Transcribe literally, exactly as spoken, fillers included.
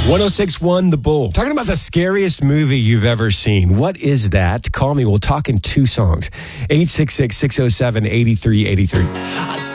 one oh six point one The Bull. Talking about the scariest movie you've ever seen. What is that? Call me. We'll talk in two songs. eight six six, six oh seven, eight three eight three.